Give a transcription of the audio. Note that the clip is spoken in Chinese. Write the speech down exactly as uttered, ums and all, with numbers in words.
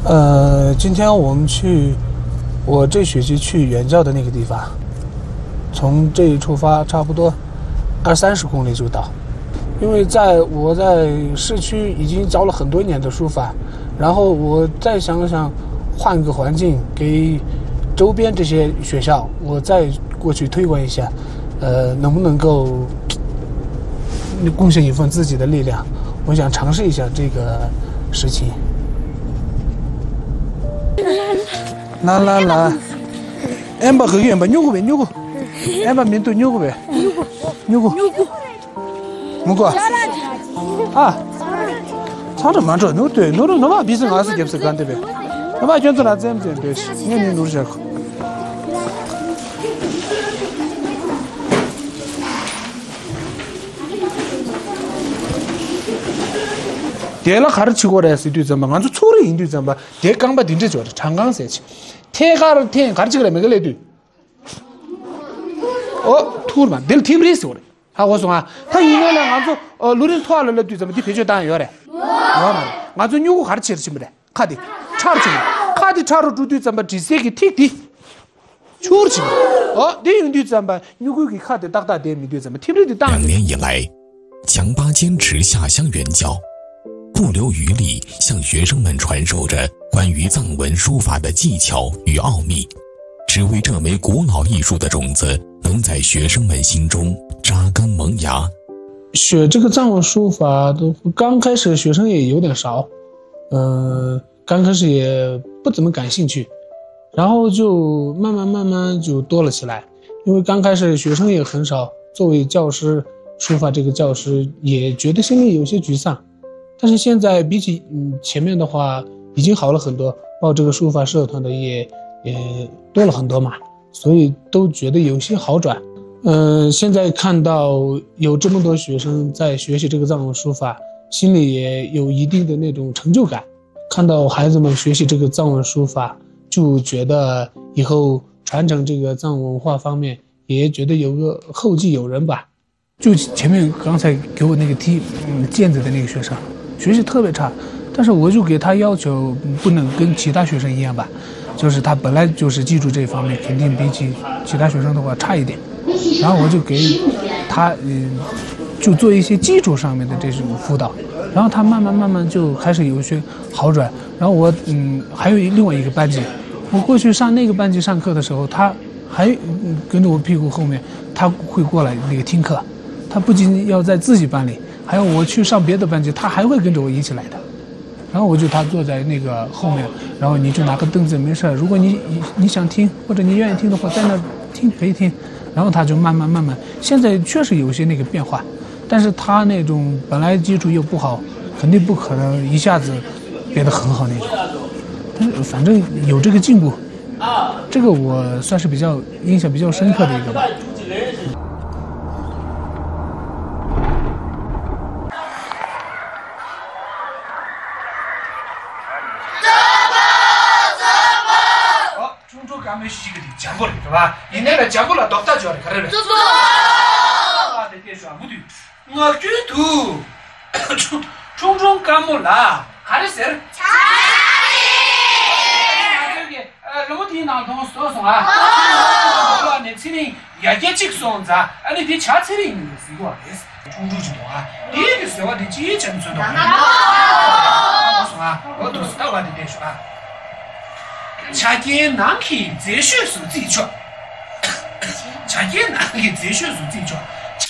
呃，今天我们去我这学期去原教的那个地方，从这里出发差不多二三十公里就到。因为在我在市区已经教了很多年的书法，然后我再想想换个环境，给周边这些学校我再过去推广一下，呃，能不能够贡献一份自己的力量？我想尝试一下这个事情。来来来，俺把后面把扭过呗，扭过，俺把面对扭过呗，扭过，扭过，扭过，扭过。啊，唱着慢着，弄对，弄着弄把比成二十节不是干的呗？那把卷子拿怎么怎对？你看你弄下去。대라가르치고래서 이도 좀 아주 초리 인도 좀 봐. 대강 봐 딘데 줘. 장강 세치. 태가를 태 가르치고래 메글래도. 어, 투르만. 될 팀리스 오래. 하고 소아. 다 이내랑 아주 어 루린 토알을도 좀 뒤페줘 단 요래. 뭐만. 아주 누구 가르치지 그래. 카디. 차르지. 카디 차로 두두 좀 봐. 지세기 틱틱. 추르지. 어, 네 인도 좀 봐. 누구기 카디 딱딱 대미도 좀 팀리도 당. 两年以来，强巴坚持下乡援教。不留余力向学生们传授着关于藏文书法的技巧与奥秘，只为这枚古老艺术的种子能在学生们心中扎根萌芽。 学这个藏文书法都刚开始学生也有点少，呃，刚开始也不怎么感兴趣，然后就慢慢慢慢就多了起来。因为刚开始学生也很少，作为教师，书法这个教师也觉得心里有些沮丧。但是现在比起嗯前面的话已经好了很多，报这个书法社团的也也多了很多嘛，所以都觉得有些好转。呃，现在看到有这么多学生在学习这个藏文书法，心里也有一定的那种成就感。看到孩子们学习这个藏文书法，就觉得以后传承这个藏文化方面也觉得有个后继有人吧。就前面刚才给我那个踢嗯毽子的那个学生。学习特别差，但是我就给他要求不能跟其他学生一样吧，就是他本来就是记住这方面肯定比起其他学生的话差一点，然后我就给他嗯就做一些基础上面的这种辅导，然后他慢慢慢慢就开始有些好转。然后我嗯还有另外一个班级，我过去上那个班级上课的时候，他还跟着我屁股后面，他会过来那个听课，他不仅要在自己班里。还有我去上别的班级，他还会跟着我一起来的。然后我就他坐在那个后面，然后你就拿个凳子没事，如果你你想听或者你愿意听的话，在那听可以听。然后他就慢慢慢慢，现在确实有些那个变化，但是他那种本来基础又不好，肯定不可能一下子变得很好那种。但是反正有这个进步，这个我算是比较印象比较深刻的一个吧。咱们是个的讲过了，是吧？你那个讲过了，多大叫的，看到没？做做。啊，对对，说不对，我觉得中中中干么啦？看的谁？查理。这个呃，老天当中说说啊，我年轻人也也几说子啊，啊，你别查车人是个意思，中中就多啊，你的时候你几成做到？我说啊，我都是到我的别说啊。查验难题，哲学是自己做。查验难题，哲学是自己做。